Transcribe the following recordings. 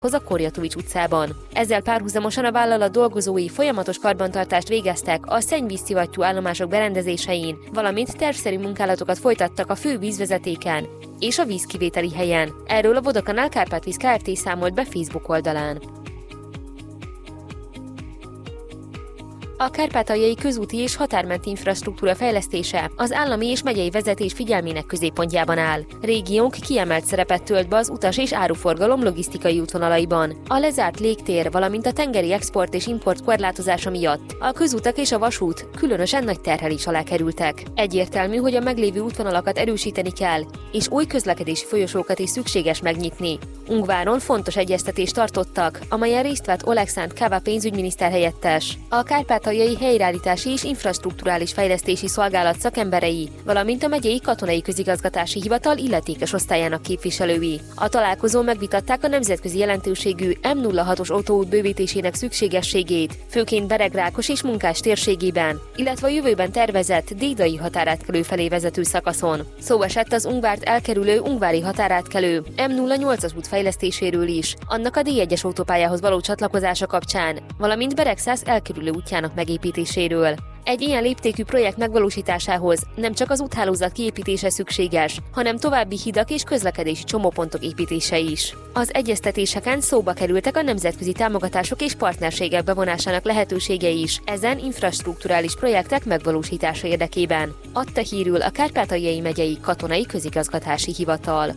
a Korjatovics utcában. Ezzel párhuzamosan a vállalat dolgozói folyamatos karbantartást végeztek a szennyvízszivattyú állomások berendezésein, valamint tervszerű munkálatokat folytattak a fő vízvezetéken és a vízkivételi helyen. Erről a Vodakanál Kárpátvíz Kft. Számolt be Facebook oldalán. A kárpátaljai közúti és határmenti infrastruktúra fejlesztése az állami és megyei vezetés figyelmének középpontjában áll. Régiónk kiemelt szerepet tölt be az utas és áruforgalom logisztikai útvonalaiban. A lezárt légtér, valamint a tengeri export és import korlátozása miatt a közutak és a vasút különösen nagy terhelés alá kerültek. Egyértelmű, hogy a meglévő útvonalakat erősíteni kell, és új közlekedési folyosókat is szükséges megnyitni. Ungváron fontos egyeztetést tartottak, amelyen részt vett Oleksandr Kava pénzügyminiszter helyettes. A Kárpátaljai Helyreállítási és Infrastrukturális Fejlesztési Szolgálat szakemberei, valamint a megyei katonai közigazgatási hivatal illetékes osztályának képviselői. A találkozón megvitatták a nemzetközi jelentőségű M06-os autóút bővítésének szükségességét, főként Beregrákos és Munkás térségében, illetve a jövőben tervezett dédai határátkelő felé vezető szakaszon. Szó esett az Ungvárt elkerülő ungvári határátkelő M08-as út fejlesztéséről is, annak a D1-es autópályához való csatlakozása kapcsán, valamint Beregszász elkerülő útjának megépítéséről. Egy ilyen léptékű projekt megvalósításához nem csak az úthálózat kiépítése szükséges, hanem további hidak és közlekedési csomópontok építése is. Az egyeztetéseken szóba kerültek a nemzetközi támogatások és partnerségek bevonásának lehetőségei is ezen infrastrukturális projektek megvalósítása érdekében, adta hírül a Kárpátaljai megyei katonai közigazgatási hivatal.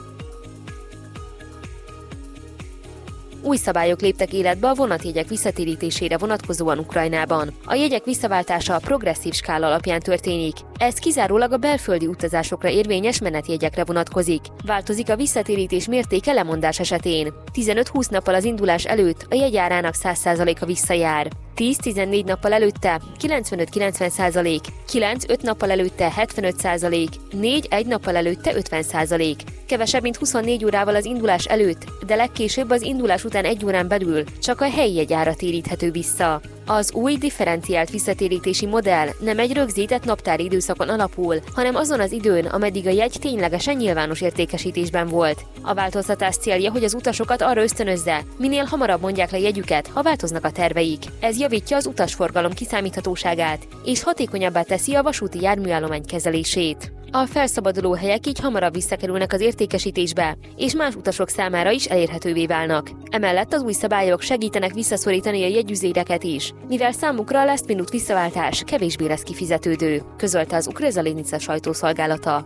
Új szabályok léptek életbe a vonatjegyek visszatérítésére vonatkozóan Ukrajnában. A jegyek visszaváltása a progresszív skála alapján történik. Ez kizárólag a belföldi utazásokra érvényes menetjegyekre vonatkozik. Változik a visszatérítés mértéke lemondás esetén. 15-20 nappal az indulás előtt a jegy árának 100%-a visszajár. 10-14 nappal előtte 95-90%, 9-5 nappal előtte 75%, 4-1 nappal előtte 50%. Kevesebb, mint 24 órával az indulás előtt, de legkésőbb az indulás után 1 órán belül csak a helyi jegyára téríthető vissza. Az új differenciált visszatérítési modell nem egy rögzített naptári időszakon alapul, hanem azon az időn, ameddig a jegy ténylegesen nyilvános értékesítésben volt. A változtatás célja, hogy az utasokat arra ösztönözze, minél hamarabb mondják le jegyüket, ha változnak a terveik. Ez javítja az utasforgalom kiszámíthatóságát, és hatékonyabbá teszi a vasúti járműállomány kezelését. A felszabaduló helyek így hamarabb visszakerülnek az értékesítésbe, és más utasok számára is elérhetővé válnak. Emellett az új szabályok segítenek visszaszorítani a jegyüzéreket is, mivel számukra a last minute visszaváltás kevésbé lesz kifizetődő, közölte az Ukrezalinica sajtószolgálata.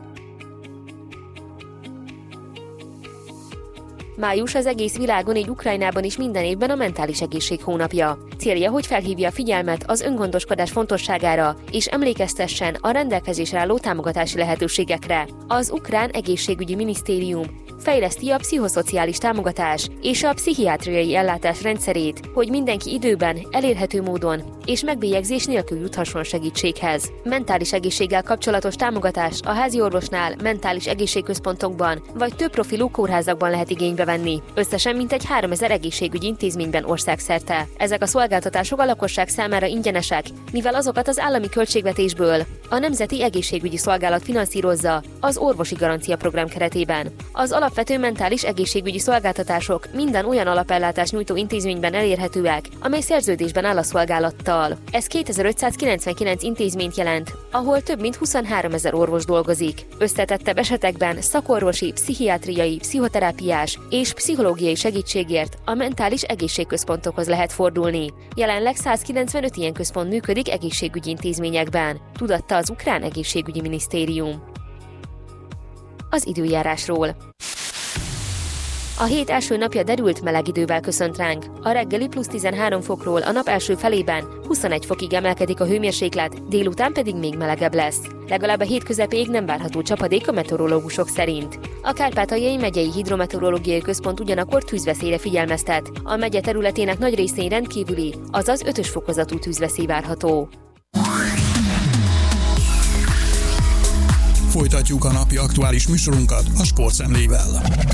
Május az egész világon, így Ukrajnában is minden évben a mentális egészség hónapja. Célja, hogy felhívja a figyelmet az öngondoskodás fontosságára, és emlékeztessen a rendelkezésre álló támogatási lehetőségekre. Az Ukrán Egészségügyi Minisztérium fejleszti a pszichoszociális támogatás és a pszichiátriai ellátás rendszerét, hogy mindenki időben, elérhető módon és megbélyegzés nélkül juthasson segítséghez. Mentális egészséggel kapcsolatos támogatást a házi orvosnál, mentális egészségközpontokban vagy több profilú kórházakban lehet igénybe venni. Összesen mintegy 3000 egészségügyi intézményben országszerte. Ezek a szolgáltatások a lakosság számára ingyenesek, mivel azokat az állami költségvetésből a Nemzeti Egészségügyi Szolgálat finanszírozza az orvosi garancia program keretében. Az alapvető mentális egészségügyi szolgáltatások minden olyan alapellátást nyújtó intézményben elérhetőek, amely szerződésben áll a szolgálattal. Ez 2599 intézményt jelent, ahol több mint 23 000 orvos dolgozik. Összetettebb esetekben szakorvosi, pszichiátriai, pszichoterápiás és pszichológiai segítségért a mentális egészségközpontokhoz lehet fordulni. Jelenleg 195 ilyen központ működik egészségügyi intézményekben, tudatta az Ukrán Egészségügyi Minisztérium. Az időjárásról. A hét első napja derült meleg idővel köszönt ránk. A reggeli plusz 13 fokról a nap első felében 21 fokig emelkedik a hőmérséklet, délután pedig még melegebb lesz. Legalább a hét közepéig nem várható csapadék a meteorológusok szerint. A Kárpátaljai Megyei Hidrometeorológiai Központ ugyanakkor tűzveszélyre figyelmeztet. A megye területének nagy részén rendkívüli, azaz 5-ös fokozatú tűzveszély várható. Folytatjuk a napi aktuális műsorunkat a sportszemlével.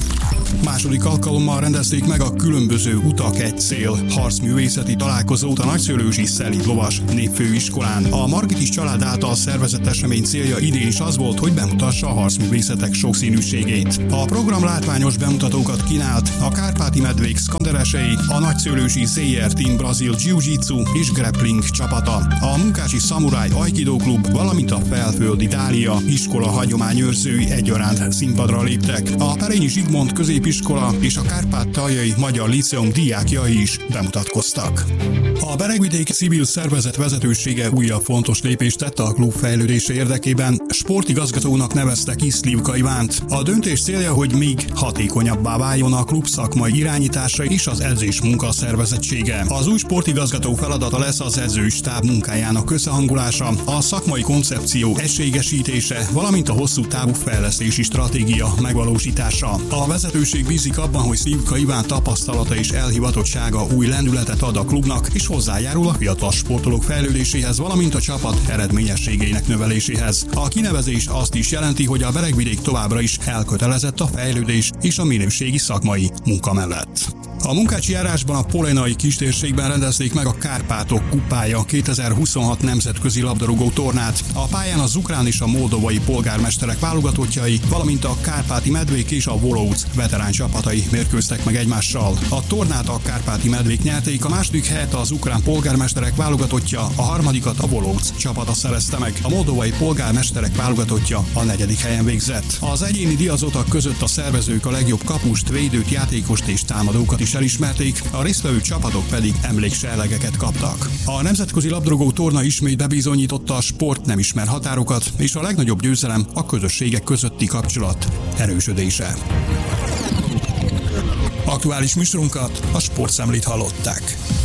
Második alkalommal rendezték meg a Különböző utak egy cél harcművészeti találkozót a Nagyszőlősi Szelíd Lovas Népfőiskolán. A Margitis család által szervezett esemény célja idén is az volt, hogy bemutassa a harcművészetek sokszínűségét. A program látványos bemutatókat kínált a Kárpáti-medvék szkanderesei, a Nagyszőlősi ZR Team Brazil Jiu-Jitsu és Grappling csapata, a Munkácsi Szamuráj Aikido Klub, valamint a Felföldi Dália iskola hagyományőrzői egyaránt színpadra léptek. A Perényi Zsigmond középiskola és a Kárpát-taljai Magyar Líceum diákjai is bemutatkoztak. A Beregvidéki Civil Szervezet vezetősége újabb fontos lépést tett a klub fejlődése érdekében. Sportigazgatónak nevezte ki Szlivka Ivánt. A döntés célja, hogy még hatékonyabbá váljon a klub szakmai irányítása és az edzés munka szervezettsége. Az új sportigazgató feladata lesz az edzői stáb munkájának összehangolása, a szakmai koncepció egységesítése, valamint a hosszú távú fejlesztési stratégia megvalósítása. A vezetőség bízik abban, hogy Szlivka Iván tapasztalata és elhivatottsága új lendületet ad a klubnak, és hozzájárul a fiatal sportolók fejlődéséhez, valamint a csapat eredményességeinek növeléséhez. A kinevezés azt is jelenti, hogy a Beregvidék továbbra is elkötelezett a fejlődés és a minőségi szakmai munka mellett. A munkácsi járásban a polenai kistérségben rendezték meg a Kárpátok kupája 2026 nemzetközi labdarúgó tornát. A pályán az ukrán és a moldovai polgármesterek válogatottjai, valamint a Kárpáti Medvék és a Volóc veterán csapatai mérkőztek meg egymással. A tornát a Kárpáti Medvék nyerték, a második helyet az ukrán polgármesterek válogatottja, a harmadikat a Volóc csapata szerezte meg. A moldovai polgármesterek válogatottja a negyedik helyen végzett. Az egyéni díjazotak között a szervezők a legjobb kapust, védőt, játékost és támadókat is elismerték, a résztvevő csapatok pedig emléksellegeket kaptak. A nemzetközi labdarúgó torna ismét bebizonyította, a sport nem ismer határokat, és a legnagyobb győzelem a közösségek közötti kapcsolat erősödése. Aktuális műsorunkat, a Sportszemlét hallották.